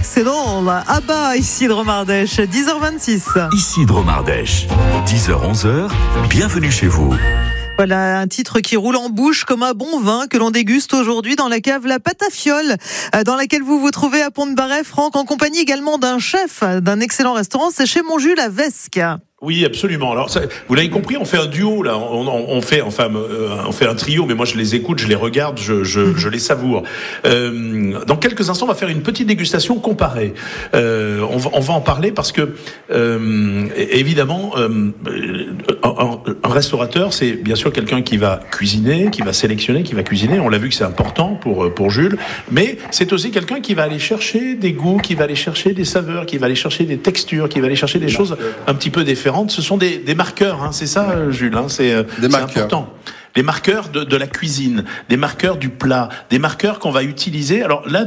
excellent. Abba, Isidre Mardèche, 10h26. Isidre Mardèche, 10h-11h, bienvenue chez vous. Voilà un titre qui roule en bouche comme un bon vin que l'on déguste aujourd'hui dans la cave La Patafiole, dans laquelle vous vous trouvez à Pont-de-Barret, Franck, en compagnie également d'un chef d'un excellent restaurant, c'est chez Montjuls à Vesques. Oui, absolument. Alors, vous l'avez compris, on fait un duo là. On fait un trio, mais moi je les écoute, je les regarde, je les savoure. Dans quelques instants, on va faire une petite dégustation comparée. On va en parler parce que évidemment, un restaurateur, c'est bien sûr quelqu'un qui va cuisiner, qui va sélectionner, qui va cuisiner. On l'a vu que c'est important pour Jules, mais c'est aussi quelqu'un qui va aller chercher des goûts, qui va aller chercher des saveurs, qui va aller chercher des textures, qui va aller chercher des choses un petit peu différentes. Ce sont des marqueurs, hein, c'est ça, Jules, hein, c'est important. Les marqueurs de la cuisine, des marqueurs du plat, des marqueurs qu'on va utiliser. Alors là,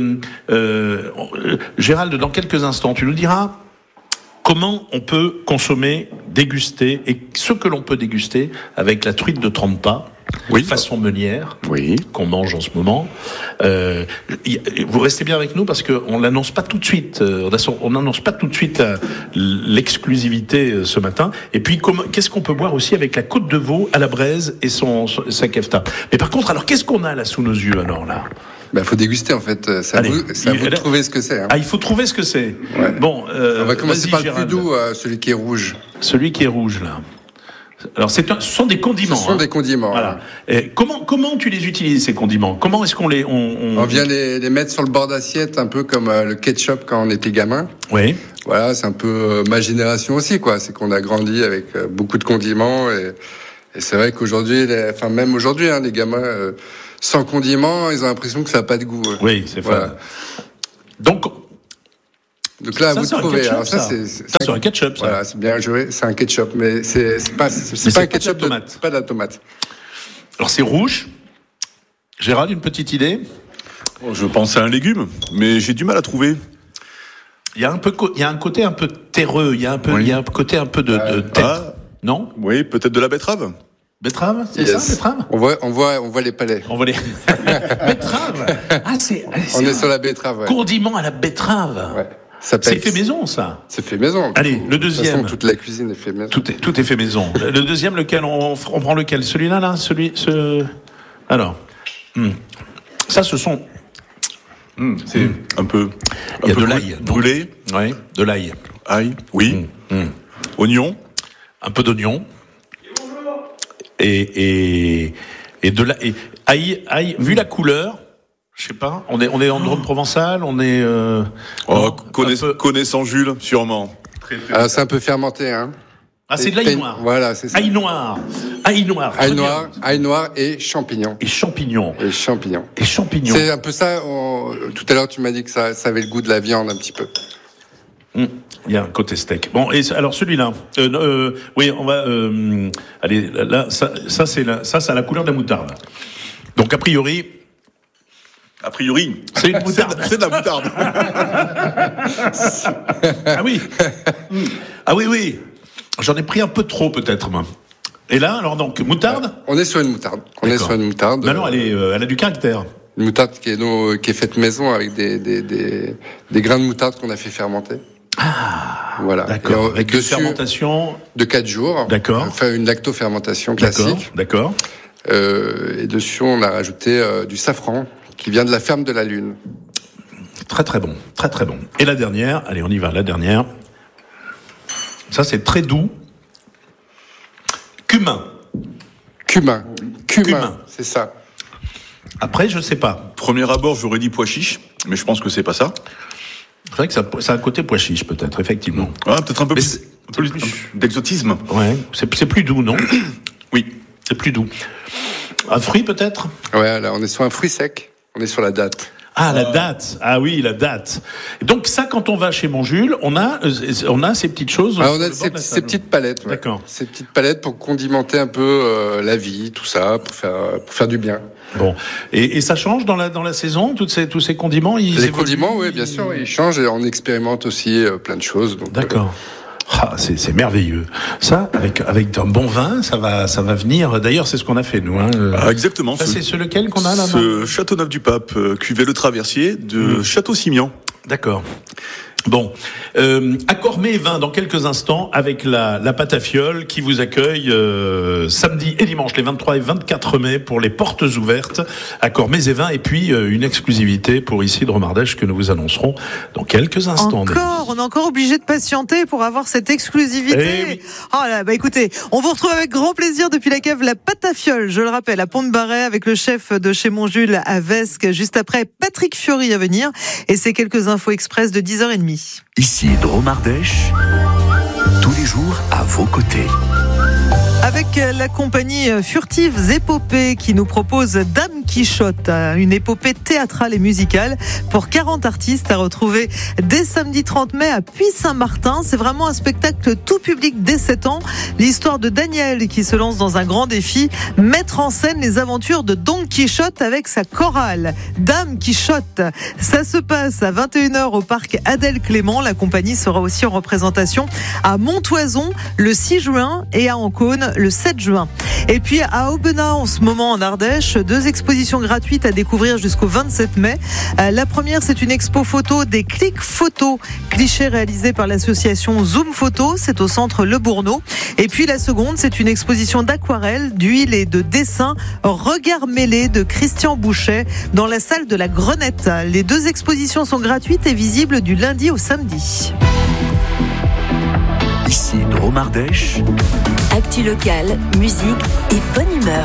Gérald, dans quelques instants, tu nous diras comment on peut consommer, déguster, et ce que l'on peut déguster avec la truite de Trempa. Oui. Façon meunière, oui, qu'on mange en ce moment. Vous restez bien avec nous parce qu'on l'annonce pas tout de suite. On n'annonce pas tout de suite l'exclusivité ce matin. Et puis, qu'est-ce qu'on peut boire aussi avec la côte de veau à la braise et sa kefta. Mais par contre, alors qu'est-ce qu'on a là sous nos yeux alors là? Faut déguster en fait. C'est à vous de trouver ce que c'est. Hein. Ah, il faut trouver ce que c'est. Ouais. Bon, on va commencer par le plus doux, celui qui est rouge. Celui qui est rouge là. Alors ce sont des condiments. Ce sont des condiments. Voilà. Et comment tu les utilises ces condiments? Comment est-ce qu'on les on vient les mettre sur le bord d'assiette, un peu comme le ketchup quand on était gamin. Oui. Voilà, c'est un peu ma génération aussi, quoi. C'est qu'on a grandi avec beaucoup de condiments et c'est vrai qu'aujourd'hui, même aujourd'hui, les gamins sans condiments, ils ont l'impression que ça n'a pas de goût. Oui, c'est voilà. Donc là, vous trouvez. Ketchup, alors ça, c'est un ketchup. Ça. Voilà, c'est bien joué. C'est un ketchup, mais c'est pas un ketchup de tomate. C'est pas de la tomate. Alors c'est rouge. Gérald, une petite idée? Je pense à un légume, mais j'ai du mal à trouver. Il y a un côté un peu terreux. Il y a un côté un peu de terre. Non? Oui, peut-être de la betterave. Betterave, c'est ça, betterave? On voit les palais. On voit les betterave. On est sur la betterave. Ouais. Condiment à la betterave. Ouais. C'est fait maison, ça. C'est fait maison. Allez, le deuxième. De toute façon, toute la cuisine est fait maison. Tout est fait maison. Le deuxième, lequel on prend lequel? Celui-là, là, Alors, ça, ce sont. C'est un peu. Il y a de l'ail brûlé. Oui, de l'ail. Ail. Oui. Oignon. Un peu d'oignon. Et de l'ail. Ail. Vu la couleur. Je sais pas, on est en Drôme provençal, on est... connaissant Jules, sûrement. Alors, c'est un peu fermenté, hein. Ah, c'est de l'ail noir. Voilà, c'est ça. Ail noir. Ail noir et champignons. Et champignons. C'est un peu ça, tout à l'heure tu m'as dit que ça avait le goût de la viande un petit peu. Il y a un côté steak. Bon, et alors celui-là, oui, on va... allez, là, ça c'est la couleur de la moutarde. Donc a priori, c'est une moutarde. C'est de la moutarde. Ah oui. Ah oui. J'en ai pris un peu trop peut-être, moi. Et là, alors donc, moutarde. On est sur une moutarde. Mais alors, elle a du caractère. Une moutarde qui est faite maison avec des grains de moutarde qu'on a fait fermenter. Ah. Voilà. D'accord. Avec une fermentation de 4 jours. D'accord. Enfin, une lactofermentation classique. D'accord. Et dessus, on a rajouté du safran qui vient de la ferme de la Lune. Très très bon, très très bon. Et la dernière, allez, on y va, la dernière. Ça, c'est très doux. Cumin, c'est ça. Après, je sais pas. Premier abord, j'aurais dit pois chiche, mais je pense que c'est pas ça. C'est vrai que ça a un côté pois chiche, peut-être, effectivement. Ah, peut-être un peu plus d'exotisme. Ouais, c'est plus doux, non? Oui, c'est plus doux. Un fruit, peut-être? Ouais, là, on est sur un fruit sec. On est sur la date. Ah, la date. Ah oui, la date. Donc ça, quand on va chez Montjuls, on a ces petites choses. On a ces petites palettes. Ouais. D'accord. Ces petites palettes pour condimenter un peu la vie, tout ça, pour faire du bien. Bon. Et ça change dans la saison, tous ces condiments. Les condiments, oui, bien sûr, ils changent et on expérimente aussi plein de choses. Donc, d'accord. Ah, c'est merveilleux. Ça, avec un bon vin, ça va venir. D'ailleurs, c'est ce qu'on a fait, nous. Hein. Ah, exactement. Ça, c'est lequel qu'on a là-bas. Ce Châteauneuf-du-Pape, cuvée Le Traversier de Château-Simian. D'accord. Bon, à Cormet-et-Vin dans quelques instants avec la Patafiole qui vous accueille samedi et dimanche les 23 et 24 mai pour les portes ouvertes à Cormet-et-Vin et puis une exclusivité pour ici de Romardèche que nous vous annoncerons dans quelques instants. On est encore obligé de patienter pour avoir cette exclusivité. Oui. Oh là, écoutez, on vous retrouve avec grand plaisir depuis la cave La Patafiole, je le rappelle, à Pont-de-Baret avec le chef de chez Montjules à Vesques, juste après Patrick Fiori à venir et c'est quelques infos express de 10h30. Ici Dromardèche, tous les jours à vos côtés. Avec la compagnie Furtives Épopées qui nous propose Dame Quichotte, une épopée théâtrale et musicale pour 40 artistes à retrouver dès samedi 30 mai à Puy-Saint-Martin. C'est vraiment un spectacle tout public dès 7 ans. L'histoire de Daniel qui se lance dans un grand défi, mettre en scène les aventures de Don Quichotte avec sa chorale. Dame Quichotte, ça se passe à 21h au parc Adèle Clément. La compagnie sera aussi en représentation à Montoison le 6 juin et à Ancône le 7 juin. Et puis à Aubenas en ce moment en Ardèche, 2 expositions gratuites à découvrir jusqu'au 27 mai. La première, c'est une expo photo des clics photos, clichés réalisés par l'association Zoom Photo, c'est au centre Le Bourneau. Et puis la seconde, c'est une exposition d'aquarelles, d'huile et de dessin, Regard mêlé de Christian Bouchet dans la salle de la Grenette. Les 2 expositions sont gratuites et visibles du lundi au samedi. Ici Dromardèche. Actu locale, musique et bonne humeur.